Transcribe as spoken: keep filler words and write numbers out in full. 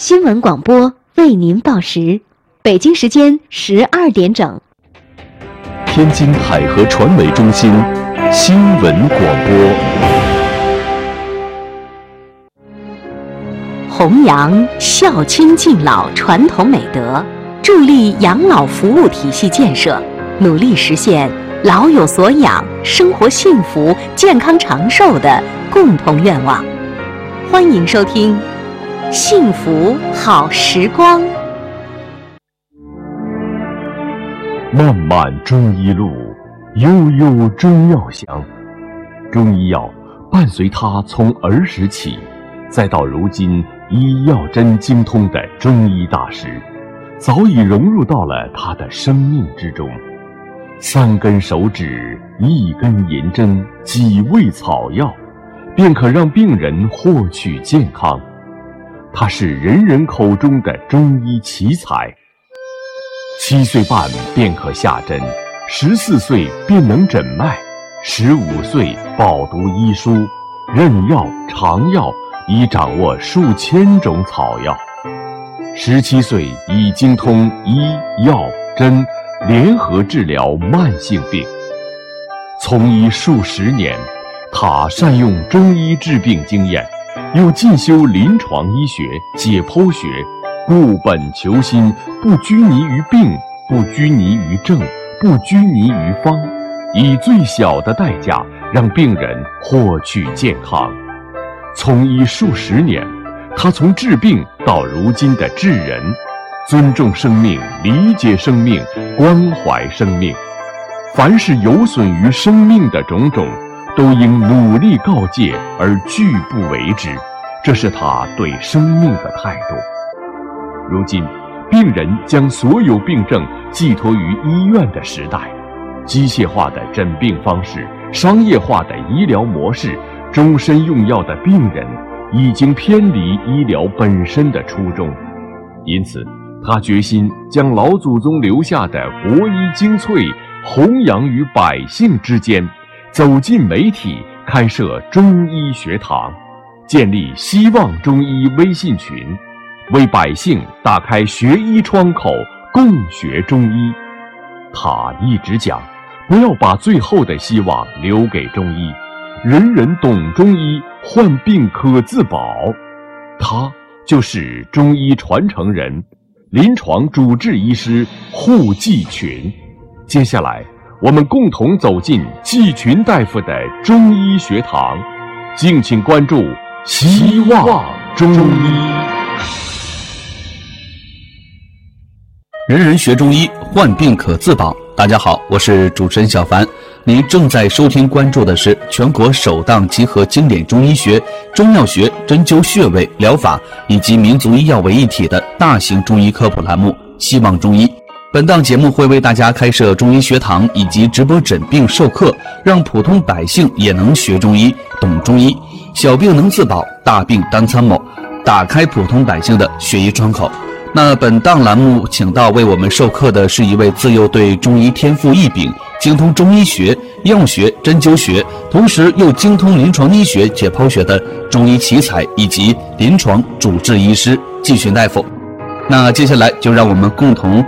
新闻广播为您报时，北京时间十二点整。 天津海河传媒中心新闻广播。 弘扬孝亲敬老传统美德，助力养老服务体系建设，努力实现老有所养、生活幸福、健康长寿的共同愿望。欢迎收听《幸福好时光》。 漫漫中医路，悠悠中药香。中医药伴随他从儿时起，再到如今医药真精通的中医大师，早已融入到了他的生命之中。三根手指，一根银针，几味草药，便可让病人获取健康。他是人人口中的中医奇才。七岁半便可下针，十四岁便能诊脉，十五岁饱读医书，任药尝药，已掌握数千种草药。十七岁已精通医药针，联合治疗慢性病。从医数十年，他善用中医治病经验，又进修临床医学、解剖学，固本求新，不拘泥于病，不拘泥于症，不拘泥于方，以最小的代价让病人获取健康。从医数十年，他从治病到如今的治人，尊重生命，理解生命，关怀生命。凡是有损于生命的种种，都应努力告诫而拒不为之，这是他对生命的态度。如今，病人将所有病症寄托于医院的时代，机械化的诊病方式，商业化的医疗模式，终身用药的病人，已经偏离医疗本身的初衷。因此，他决心将老祖宗留下的国医精粹弘扬于百姓之间，走进媒体，开设中医学堂，建立希望中医微信群，为百姓打开学医窗口，共学中医。他一直讲，不要把最后的希望留给中医，人人懂中医，患病可自保。他就是中医传承人，临床主治医师护季群。接下来，我们共同走进季群大夫的中医学堂，敬请关注希望中医。 人人学中医，患病可自保。大家好，我是主持人小凡。您正在收听关注的是全国首档集合经典中医学、中药学、针灸穴位疗法以及民族医药为一体的大型中医科普栏目《希望中医》。本档节目会为大家开设中医学堂以及直播诊病授课，让普通百姓也能学中医、懂中医，小病能自保，大病当参谋，打开普通百姓的学医窗口。那本档栏目请到为我们授课的是一位自幼对中医天赋异禀，精通中医学、药学、针灸学，同时又精通临床医学、解剖学的中医奇才以及临床主治医师季群大夫。那接下来就让我们共同